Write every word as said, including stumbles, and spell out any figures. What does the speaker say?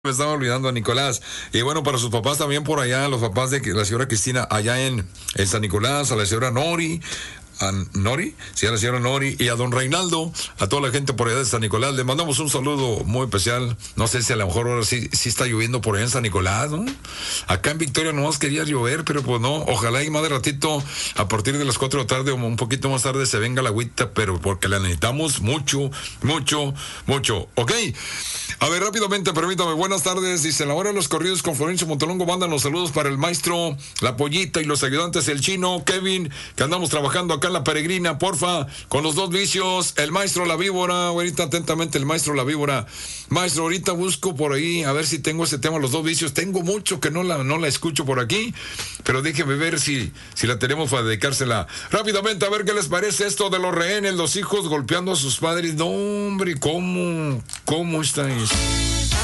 Me estaba olvidando a Nicolás. Y bueno, para sus papás también por allá, los papás de la señora Cristina, allá en, en San Nicolás, a la señora Nori, a Nori, sí, a la señora Nori y a don Reinaldo, a toda la gente por allá de San Nicolás. Le mandamos un saludo muy especial. No sé si a lo mejor ahora sí, sí está lloviendo por allá en San Nicolás, ¿no? Acá en Victoria nomás quería llover, pero pues no. Ojalá y más de ratito, a partir de las cuatro de la tarde o un poquito más tarde se venga la agüita, pero porque la necesitamos mucho, mucho, mucho. ¿Ok? A ver, rápidamente, permítame. Buenas tardes. Dice, la hora de los corridos con Florencio Montelongo. Mandan los saludos para el maestro, la Pollita y los ayudantes, el Chino, Kevin, que andamos trabajando acá en la Peregrina, porfa, con los dos vicios. El maestro La Víbora, ahorita atentamente el maestro La Víbora. Maestro, ahorita busco por ahí, a ver si tengo ese tema, los dos vicios. Tengo mucho que no la, no la escucho por aquí, pero déjeme ver si, si la tenemos para dedicársela. Rápidamente, a ver qué les parece esto de los rehenes, los hijos golpeando a sus padres. No, hombre, ¿cómo? ¿Cómo está eso?